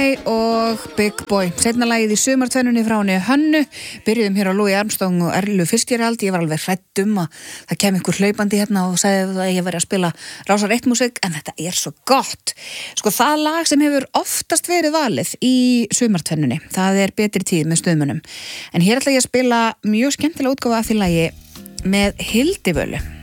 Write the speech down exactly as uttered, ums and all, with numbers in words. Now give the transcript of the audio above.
og Big Boy, seinna lagið í sumartvennunni frá henni Hönnu. Byrjuðum hér á Louis Armstrong og Erlu Fitzgerald. Ég var alveg hrædd um að það kem einhver hlaupandi hérna og sagði að ég væri að spila Rásar eitt músík, en þetta er svo gott. Sko, það lag sem hefur oftast verið valið í sumartvennunni, það er Betri tíð með Stuðmönnum. En hér ætla ég að spila mjög skemmtilega útgáfa af því lagi með Hildi Völu.